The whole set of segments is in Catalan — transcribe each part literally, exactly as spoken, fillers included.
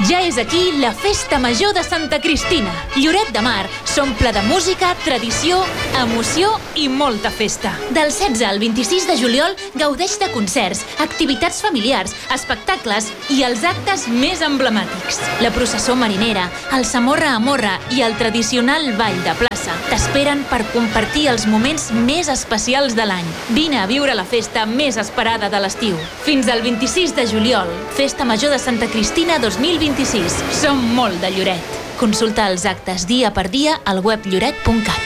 Ja és aquí la Festa Major de Santa Cristina. Lloret de Mar s'omple de música, tradició, emoció i molta festa. Del setze al vint-i-sis de juliol gaudeix de concerts, activitats familiars, espectacles i els actes més emblemàtics. La processó marinera, el Samorra a Morra i el tradicional ball de plaça t'esperen per compartir els moments més especials de l'any. Vine a viure la festa més esperada de l'estiu. Fins al vint-i-sis de juliol, Festa Major de Santa Cristina dos mil vint-i-sis. Som molt de Lloret. Consulta els actes dia per dia al web lloret punt cat.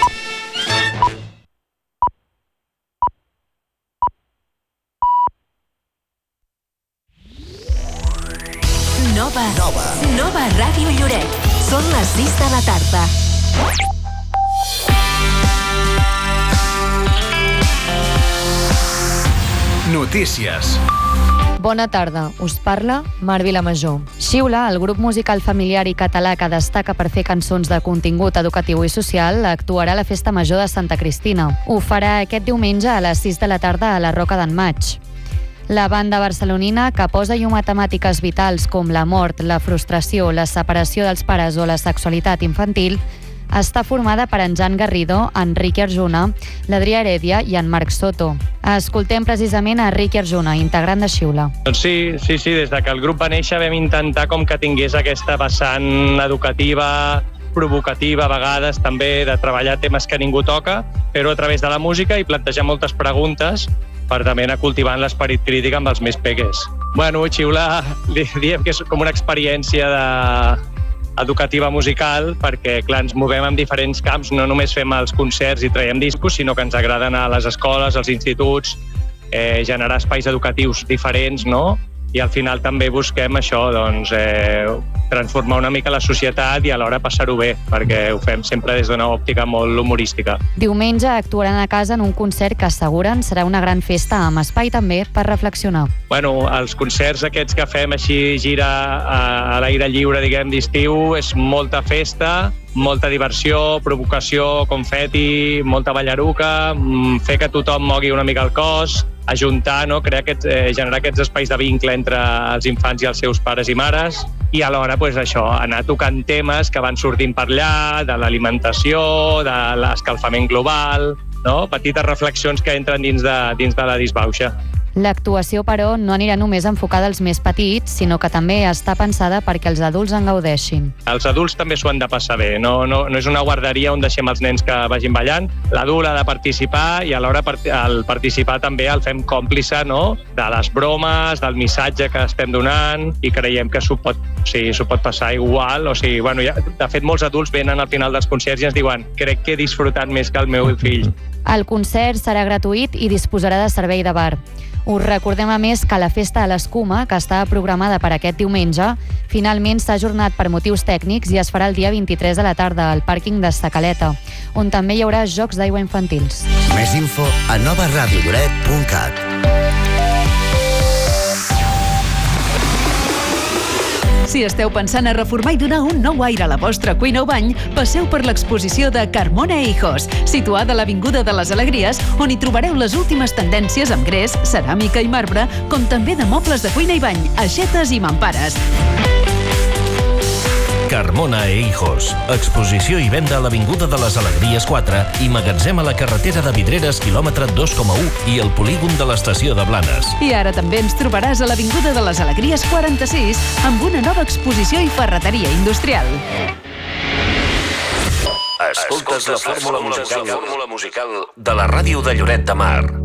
Nova. Nova. Nova Ràdio Lloret. Són les sis de la tarda. Notícies. Bona tarda, us parla Mar Vilamajor. Xiula, el grup musical familiar i català que destaca per fer cançons de contingut educatiu i social, actuarà a la Festa Major de Santa Cristina. Ho farà aquest diumenge a les sis de la tarda a la Roca d'en Maig. La banda barcelonina, que posa llum a temàtiques vitals com la mort, la frustració, la separació dels pares o la sexualitat infantil, està formada per en Jan Garrido, en Ricky Arjuna, l'Adrià Heredia i en Marc Soto. Escoltem precisament a Ricky Arjuna, integrant de Xiula. Doncs sí, sí, sí, des de que el grup va néixer vam intentar com que tingués aquesta vessant educativa, provocativa a vegades, també de treballar temes que ningú toca, però a través de la música i plantejar moltes preguntes per també anar cultivant l'esperit crític amb els més peques. Bueno, Xiula, diem que és com una experiència de educativa musical, perquè clar, ens movem en diferents camps, no només fem els concerts i traiem discos, sinó que ens agrada anar a les escoles, als instituts, eh, generar espais educatius diferents, no? I al final també busquem això, doncs, eh, transformar una mica la societat i alhora passar-ho bé, perquè ho fem sempre des d'una òptica molt humorística. Diumenge actuaran a casa en un concert que asseguren serà una gran festa amb espai també per reflexionar. Bueno, els concerts aquests que fem així gira a, a l'aire lliure, diguem, d'estiu, és molta festa, molta diversió, provocació, confeti, molta ballaruca, fer que tothom mogui una mica el cos, ajuntar, no? Crear aquests, eh, generar aquests espais de vincle entre els infants i els seus pares i mares, i alhora pues, això, anar tocant temes que van sortint per allà, de l'alimentació, de l'escalfament global, no? Petites reflexions que entren dins de, dins de la disbauxa. L'actuació, però, no anirà només enfocada als més petits, sinó que també està pensada perquè els adults en gaudeixin. Els adults també s'ho han de passar bé, no, no, no és una guarderia on deixem els nens que vagin ballant. L'adult ha de participar i alhora al participar també el fem còmplice, no? De les bromes, del missatge que estem donant, i creiem que s'ho pot, o sigui, s'ho pot passar igual. O sigui, bueno, ja, de fet, molts adults venen al final dels concerts i ens diuen crec que he disfrutat més que el meu fill. El concert serà gratuït i disposarà de servei de bar. Us recordem a més que la Festa de l'Escuma, que estava programada per aquest diumenge, finalment s'ha ajornat per motius tècnics i es farà el dia vint-i-tres de la tarda al pàrquing de Sa Caleta, on també hi haurà jocs d'aigua infantils. Més info a nova ràdio lloret punt cat. Si esteu pensant a reformar i donar un nou aire a la vostra cuina o bany, passeu per l'exposició de Carmona e Hijos, situada a l'Avinguda de les Alegries, on hi trobareu les últimes tendències amb gres, ceràmica i marbre, com també de mobles de cuina i bany, aixetes i mampares. Carmona e Hijos. Exposició i venda a l'Avinguda de les Alegries quatre i magatzem a la carretera de Vidreres, quilòmetre dos coma u, i el polígon de l'estació de Blanes. I ara també ens trobaràs a l'Avinguda de les Alegries quaranta-sis amb una nova exposició i ferreteria industrial. Escoltes la fórmula musical de la ràdio de Lloret de Mar.